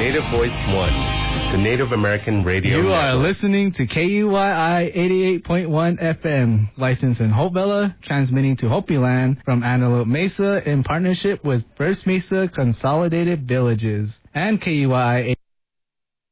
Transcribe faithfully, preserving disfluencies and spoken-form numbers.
Native Voice One, the Native American Radio You Network. are listening to K U Y I eighty-eight point one F M, licensed in Hopevilla, transmitting to Hopi Land from Antelope Mesa in partnership with First Mesa Consolidated Villages and K U Y I